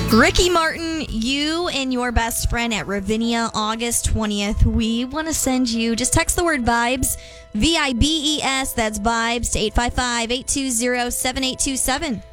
Ricky Martin, you and your best friend at Ravinia, August 20th. We want to send you, just text the word vibes, VIBES, that's vibes, to 855-820-7827.